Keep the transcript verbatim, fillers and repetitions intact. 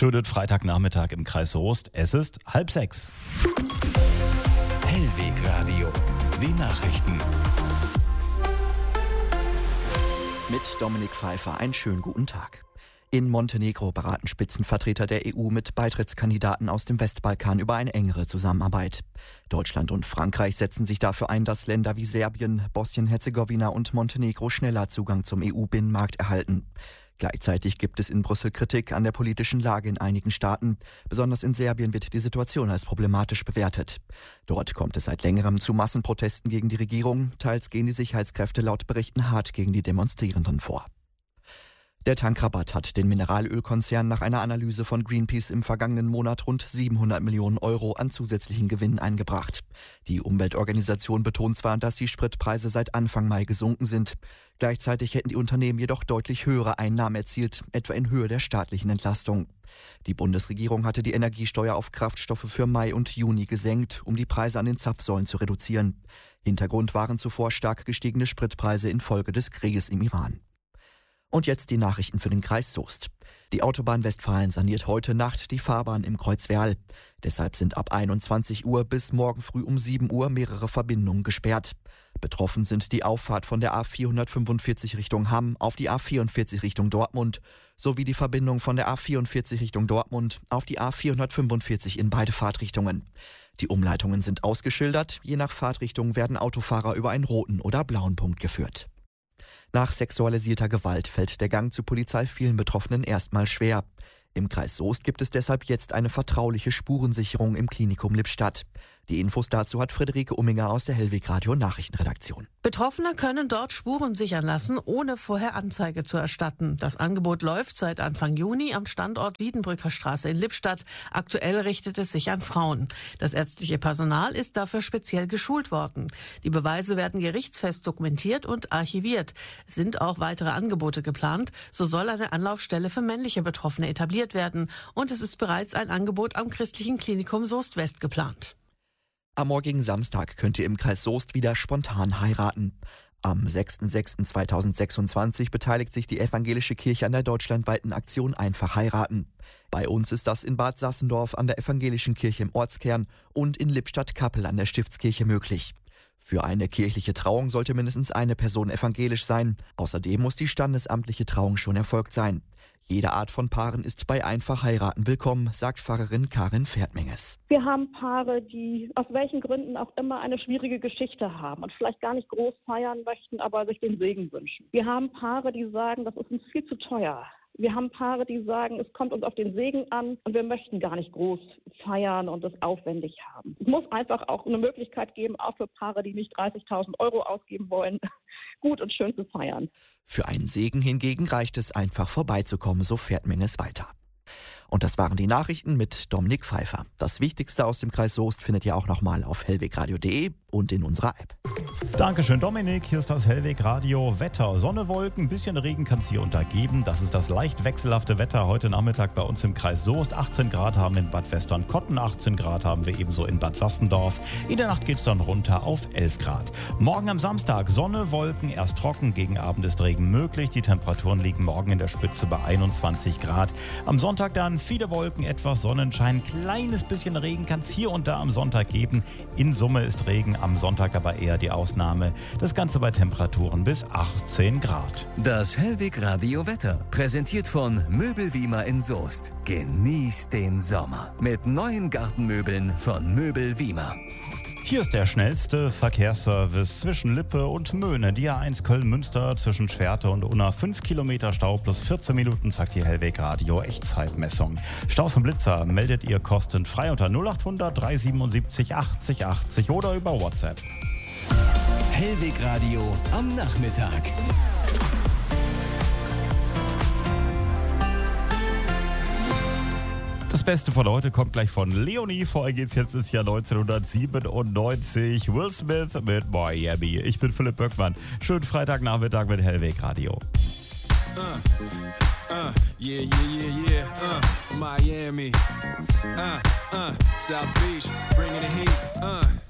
Schönen Freitagnachmittag im Kreis Soest. Es ist halb sechs. Hellweg Radio, die Nachrichten. Mit Dominik Pfeiffer einen schönen guten Tag. In Montenegro beraten Spitzenvertreter der E U mit Beitrittskandidaten aus dem Westbalkan über eine engere Zusammenarbeit. Deutschland und Frankreich setzen sich dafür ein, dass Länder wie Serbien, Bosnien-Herzegowina und Montenegro schneller Zugang zum E U-Binnenmarkt erhalten. Gleichzeitig gibt es in Brüssel Kritik an der politischen Lage in einigen Staaten. Besonders in Serbien wird die Situation als problematisch bewertet. Dort kommt es seit längerem zu Massenprotesten gegen die Regierung. Teils gehen die Sicherheitskräfte laut Berichten hart gegen die Demonstrierenden vor. Der Tankrabatt hat den Mineralölkonzern nach einer Analyse von Greenpeace im vergangenen Monat rund siebenhundert Millionen Euro an zusätzlichen Gewinnen eingebracht. Die Umweltorganisation betont zwar, dass die Spritpreise seit Anfang Mai gesunken sind. Gleichzeitig hätten die Unternehmen jedoch deutlich höhere Einnahmen erzielt, etwa in Höhe der staatlichen Entlastung. Die Bundesregierung hatte die Energiesteuer auf Kraftstoffe für Mai und Juni gesenkt, um die Preise an den Zapfsäulen zu reduzieren. Hintergrund waren zuvor stark gestiegene Spritpreise infolge des Krieges im Iran. Und jetzt die Nachrichten für den Kreis Soest. Die Autobahn Westfalen saniert heute Nacht die Fahrbahn im Kreuz Werl. Deshalb sind ab einundzwanzig Uhr bis morgen früh um sieben Uhr mehrere Verbindungen gesperrt. Betroffen sind die Auffahrt von der A vierhundertfünfundvierzig Richtung Hamm auf die A vierundvierzig Richtung Dortmund sowie die Verbindung von der A vierundvierzig Richtung Dortmund auf die A vierhundertfünfundvierzig in beide Fahrtrichtungen. Die Umleitungen sind ausgeschildert. Je nach Fahrtrichtung werden Autofahrer über einen roten oder blauen Punkt geführt. Nach sexualisierter Gewalt fällt der Gang zur Polizei vielen Betroffenen erstmal schwer. Im Kreis Soest gibt es deshalb jetzt eine vertrauliche Spurensicherung im Klinikum Lippstadt. Die Infos dazu hat Friederike Umminger aus der Hellweg Radio Nachrichtenredaktion. Betroffene können dort Spuren sichern lassen, ohne vorher Anzeige zu erstatten. Das Angebot läuft seit Anfang Juni am Standort Wiedenbrücker Straße in Lippstadt. Aktuell richtet es sich an Frauen. Das ärztliche Personal ist dafür speziell geschult worden. Die Beweise werden gerichtsfest dokumentiert und archiviert. Es sind auch weitere Angebote geplant. So soll eine Anlaufstelle für männliche Betroffene etabliert werden. Und es ist bereits ein Angebot am Christlichen Klinikum Soest West geplant. Am morgigen Samstag könnt ihr im Kreis Soest wieder spontan heiraten. Am sechster sechster zweitausendsechsundzwanzig beteiligt sich die evangelische Kirche an der deutschlandweiten Aktion Einfach heiraten. Bei uns ist das in Bad Sassendorf an der evangelischen Kirche im Ortskern und in Lippstadt-Kappel an der Stiftskirche möglich. Für eine kirchliche Trauung sollte mindestens eine Person evangelisch sein. Außerdem muss die standesamtliche Trauung schon erfolgt sein. Jede Art von Paaren ist bei Einfach heiraten willkommen, sagt Pfarrerin Karin Pferdmenges. Wir haben Paare, die aus welchen Gründen auch immer eine schwierige Geschichte haben und vielleicht gar nicht groß feiern möchten, aber sich den Segen wünschen. Wir haben Paare, die sagen, das ist uns viel zu teuer. Wir haben Paare, die sagen, es kommt uns auf den Segen an und wir möchten gar nicht groß feiern und es aufwendig haben. Es muss einfach auch eine Möglichkeit geben, auch für Paare, die nicht dreißigtausend Euro ausgeben wollen, gut und schön zu feiern. Für einen Segen hingegen reicht es einfach vorbeizukommen, so fährt Menges weiter. Und das waren die Nachrichten mit Dominik Pfeiffer. Das Wichtigste aus dem Kreis Soest findet ihr auch nochmal auf hellwegradio punkt de und in unserer App. Dankeschön, Dominik. Hier ist das Hellweg Radio Wetter. Sonne, Wolken, ein bisschen Regen kann es hier untergeben. Das ist das leicht wechselhafte Wetter heute Nachmittag bei uns im Kreis Soest. achtzehn Grad haben wir in Bad Westernkotten, achtzehn Grad haben wir ebenso in Bad Sassendorf. In der Nacht geht es dann runter auf elf Grad. Morgen am Samstag Sonne, Wolken, erst trocken, gegen Abend ist Regen möglich. Die Temperaturen liegen morgen in der Spitze bei einundzwanzig Grad. Am Sonntag dann viele Wolken, etwas Sonnenschein, kleines bisschen Regen kann es hier und da am Sonntag geben. In Summe ist Regen am Sonntag aber eher die Ausnahme. Das Ganze bei Temperaturen bis achtzehn Grad. Das Hellweg Radio Wetter, präsentiert von Möbel Wiemer in Soest. Genießt den Sommer mit neuen Gartenmöbeln von Möbel Wiemer. Hier ist der schnellste Verkehrsservice zwischen Lippe und Möhne. Die A eins Köln-Münster zwischen Schwerte und Unna. fünf Kilometer Stau plus vierzehn Minuten, sagt die Hellweg Radio Echtzeitmessung. Staus und Blitzer meldet ihr kostenfrei unter null acht hundert dreihundertsiebenundsiebzig achtzig achtzig oder über WhatsApp. Hellweg Radio am Nachmittag. Das Beste von heute kommt gleich von Leonie. Vorher geht's jetzt ins Jahr neunzehnhundertsiebenundneunzig. Will Smith mit Miami. Ich bin Philipp Böckmann. Schönen Freitagnachmittag mit Hellweg Radio. Uh, uh, yeah, yeah, yeah, yeah. Uh, Miami. Uh, uh, South Beach, bringing the heat. Uh.